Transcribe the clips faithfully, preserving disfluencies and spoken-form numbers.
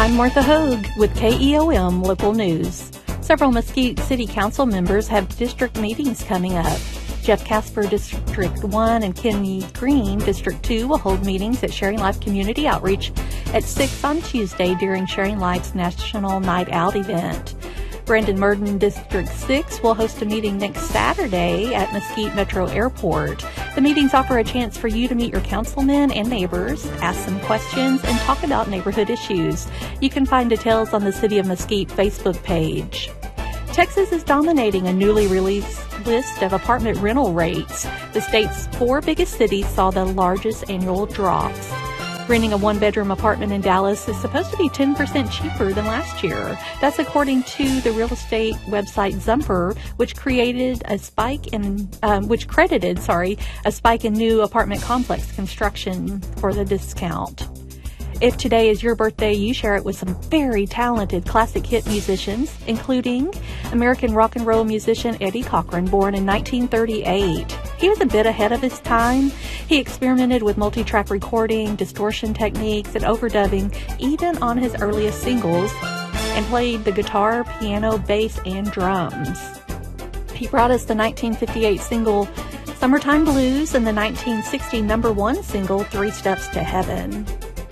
I'm Martha Hogue with K E O M Local News. Several Mesquite City Council members have district meetings coming up. Jeff Casper, District one, and Kenny Green, District two, will hold meetings at Sharing Life Community Outreach at six on Tuesday during Sharing Life's National Night Out event. Brandon Murden, District six, will host a meeting next Saturday at Mesquite Metro Airport. The meetings offer a chance for you to meet your councilmen and neighbors, ask some questions, and talk about neighborhood issues. You can find details on the City of Mesquite Facebook page. Texas is dominating a newly released list of apartment rental rates. The state's four biggest cities saw the largest annual drops. Renting a one-bedroom apartment in Dallas is supposed to be ten percent cheaper than last year. That's according to the real estate website Zumper, which created a spike in, um, which credited, sorry, a spike in new apartment complex construction for the discount. If today is your birthday, you share it with some very talented classic hit musicians, including American rock and roll musician Eddie Cochran, born in nineteen thirty-eight. He was a bit ahead of his time. He experimented with multi-track recording, distortion techniques, and overdubbing, even on his earliest singles, and played the guitar, piano, bass, and drums. He brought us the nineteen fifty-eight single Summertime Blues and the nineteen sixty number one single Three Steps to Heaven.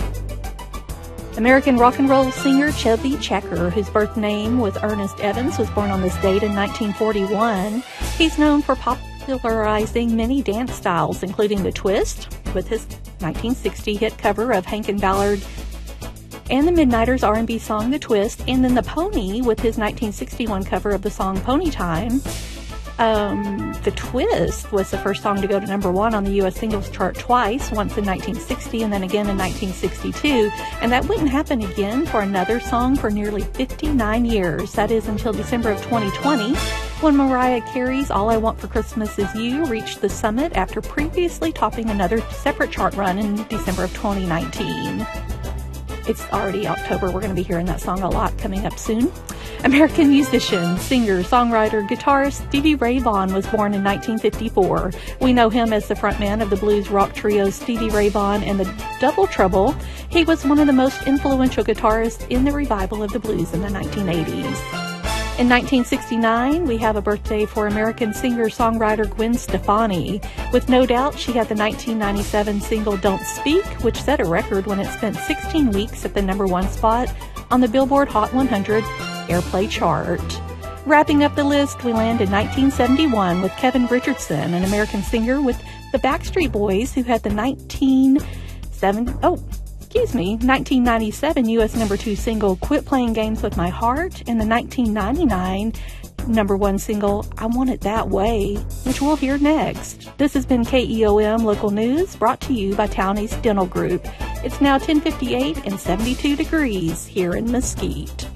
American rock and roll singer Chubby Checker, whose birth name was Ernest Evans, was born on this date in nineteen forty-one. He's known for popularizing many dance styles, including the twist, with his nineteen sixty hit cover of Hank and Ballard, and the Midnighters R and B song The Twist, and then the Pony with his nineteen sixty-one cover of the song Pony Time. Um, the Twist was the first song to go to number one on the U S singles chart twice, once in nineteen sixty and then again in nineteen sixty-two, and that wouldn't happen again for another song for nearly fifty-nine years. That is until December of twenty twenty, when Mariah Carey's All I Want for Christmas Is You reached the summit after previously topping another separate chart run in December of twenty nineteen. It's already October. We're going to be hearing that song a lot coming up soon. American musician, singer, songwriter, guitarist Stevie Ray Vaughan was born in nineteen fifty-four. We know him as the frontman of the blues rock trio Stevie Ray Vaughan and the Double Trouble. He was one of the most influential guitarists in the revival of the blues in the nineteen eighties. In nineteen sixty-nine, we have a birthday for American singer-songwriter Gwen Stefani. With No Doubt, she had the nineteen ninety-seven single Don't Speak, which set a record when it spent sixteen weeks at the number one spot on the Billboard Hot one hundred Airplay chart. Wrapping up the list, we land in nineteen seventy-one with Kevin Richardson, an American singer with the Backstreet Boys, who had the nineteen seventy, oh, excuse me, nineteen ninety-seven U S number two single Quit Playing Games with My Heart, and the nineteen ninety-nine number one single I Want It That Way, which we'll hear next. This has been K E O M Local News, brought to you by Townie's Dental Group. It's now ten fifty-eight and seventy-two degrees here in Mesquite.